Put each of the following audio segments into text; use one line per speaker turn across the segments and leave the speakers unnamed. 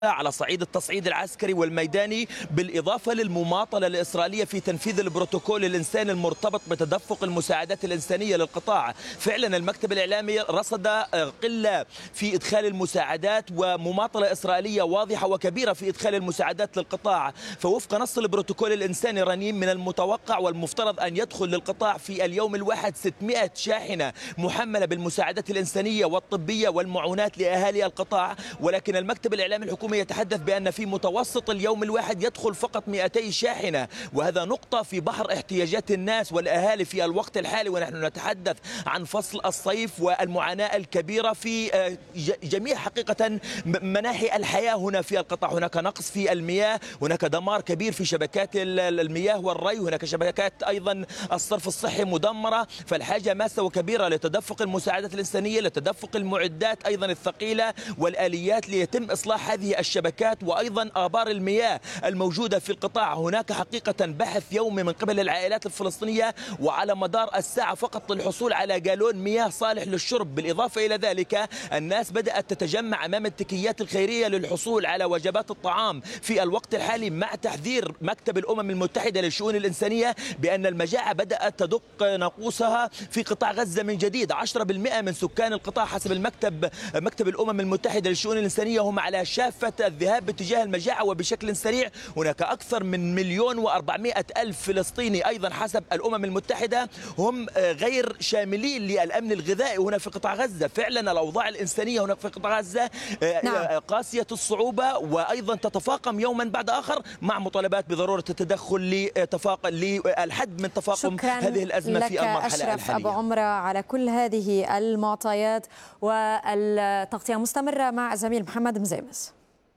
على صعيد التصعيد العسكري والميداني، بالإضافة للمماطلة الإسرائيلية في تنفيذ البروتوكول الإنساني المرتبط بتدفق المساعدات الإنسانية للقطاع. فعلا المكتب الإعلامي رصد قلة في إدخال المساعدات ومماطلة إسرائيلية واضحة وكبيرة في إدخال المساعدات للقطاع. فوفق نص البروتوكول الإنساني رنيم من المتوقع والمفترض أن يدخل للقطاع في اليوم الواحد 600 شاحنة محملة بالمساعدات الإنسانية والطبية والمعونات لأهالي القطاع، ولكن المكتب الإعلامي الحكومي يتحدث بأن في متوسط اليوم الواحد يدخل فقط 200 شاحنة، وهذا نقطة في بحر احتياجات الناس والأهالي في الوقت الحالي، ونحن نتحدث عن فصل الصيف والمعاناة الكبيرة في جميع حقيقة مناحي الحياة هنا في القطاع. هناك نقص في المياه، هناك دمار كبير في شبكات المياه والري، هناك شبكات أيضا الصرف الصحي مدمرة، فالحاجة ماسة وكبيرة لتدفق المساعدات الإنسانية، لتدفق المعدات أيضا الثقيلة والآليات ليتم إصلاح هذه الشبكات، وأيضا آبار المياه الموجودة في القطاع. هناك حقيقة بحث يومي من قبل العائلات الفلسطينية وعلى مدار الساعة فقط للحصول على جالون مياه صالح للشرب. بالإضافة إلى ذلك الناس بدأت تتجمع أمام التكيات الخيرية للحصول على وجبات الطعام في الوقت الحالي، مع تحذير مكتب الأمم المتحدة للشؤون الإنسانية بأن المجاعة بدأت تدق ناقوسها في قطاع غزة من جديد. 10% من سكان القطاع حسب مكتب الأمم المتحدة للشؤون الإنسانية هم على شافة الذهاب باتجاه المجاعة وبشكل سريع. هناك أكثر من 1,400,000 فلسطيني أيضا حسب الأمم المتحدة هم غير شاملين للأمن الغذائي هنا في قطاع غزة. فعلا الأوضاع الإنسانية هنا في قطاع غزة قاسية الصعوبة، وأيضا تتفاقم يوما بعد آخر مع مطالبات بضرورة التدخل للحد من تفاقم هذه الأزمة في المرحلة الحالية.
أشرف أبو عمرة على كل هذه المعطيات، والتغطية مستمرة مع زميل محمد مزيمس.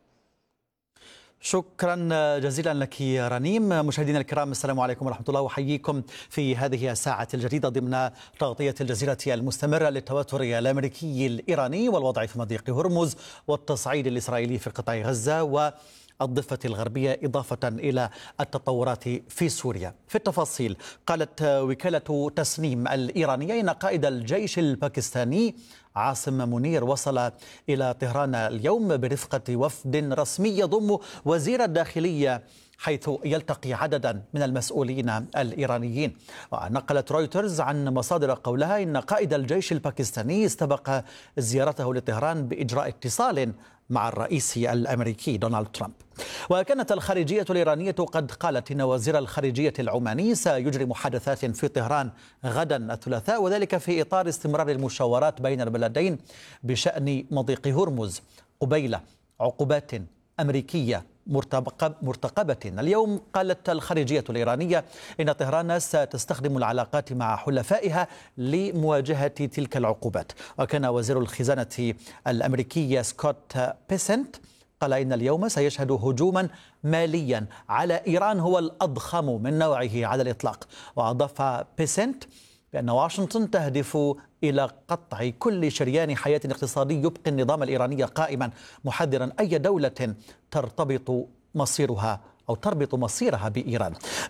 شكرا جزيلا لك رنيم. مشاهدينا الكرام، السلام عليكم ورحمة الله، وحييكم في هذه الساعة الجديدة ضمن تغطية الجزيرة المستمرة للتوتر الأمريكي الإيراني والوضع في مضيق هرمز والتصعيد الإسرائيلي في قطاع غزة والضفة الغربية، إضافة إلى التطورات في سوريا. في التفاصيل، قالت وكالة تسنيم الإيرانية إن قائد الجيش الباكستاني عاصم منير وصل إلى طهران اليوم برفقة وفد رسمي يضم وزير الداخلية، حيث يلتقي عددا من المسؤولين الإيرانيين. ونقلت رويترز عن مصادر قولها إن قائد الجيش الباكستاني استبق زيارته لطهران بإجراء اتصال مع الرئيس الأمريكي دونالد ترامب. وكانت الخارجية الإيرانية قد قالت إن وزير الخارجية العماني سيجري محادثات في طهران غدا الثلاثاء، وذلك في إطار استمرار المشاورات بين البلدين بشأن مضيق هرمز قبيل عقوبات أمريكية مرتقبة اليوم. قالت الخارجية الإيرانية إن طهران ستستخدم العلاقات مع حلفائها لمواجهة تلك العقوبات. وكان وزير الخزانة الأمريكي سكوت بيسنت قال إن اليوم سيشهد هجوما ماليا على إيران هو الأضخم من نوعه على الإطلاق. وأضاف بيسنت بأن واشنطن تهدف إلى قطع كل شريان حياة اقتصادي يبقي النظام الإيراني قائما، محذرا أي دولة ترتبط مصيرها بإيران.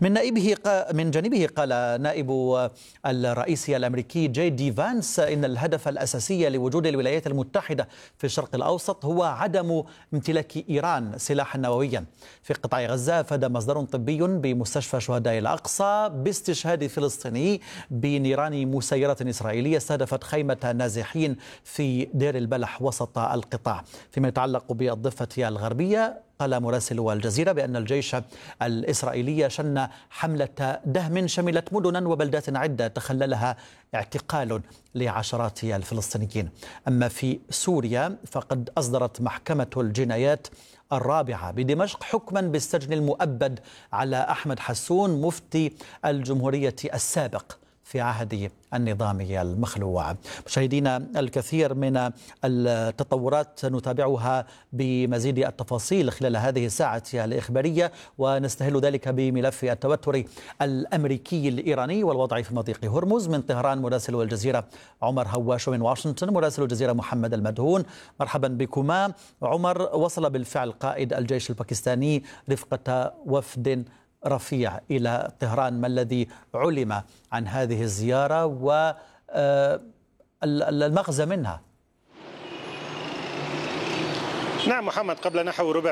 من جانبه قال نائب الرئيس الأمريكي جي دي فانس إن الهدف الأساسي لوجود الولايات المتحدة في الشرق الأوسط هو عدم امتلاك إيران سلاحا نوويا. في قطاع غزة أفاد مصدر طبي بمستشفى شهداء الأقصى باستشهاد فلسطيني بنيران مسيرة إسرائيلية استهدفت خيمة نازحين في دير البلح وسط القطاع. فيما يتعلق بالضفة الغربية، قال مراسل الجزيرة بأن الجيش الإسرائيلي شن حملة دهم شملت مدنا وبلدات عدة تخللها اعتقال لعشرات الفلسطينيين. أما في سوريا فقد أصدرت محكمة الجنايات الرابعة بدمشق حكما بالسجن المؤبد على أحمد حسون مفتي الجمهورية السابق في عهد النظام المخلوع. مشاهدينا، الكثير من التطورات نتابعها بمزيد التفاصيل خلال هذه الساعة الإخبارية، ونستهل ذلك بملف التوتر الأمريكي الإيراني والوضع في مضيق هرمز. من طهران مراسل الجزيرة عمر هواش، ومن واشنطن مراسل الجزيرة محمد المدهون. مرحبا بكما. عمر، وصل بالفعل قائد الجيش الباكستاني رفقة وفد رفيع إلى طهران، ما الذي علم عن هذه الزيارة والمغزى منها؟
نعم محمد، قبل نحو ربع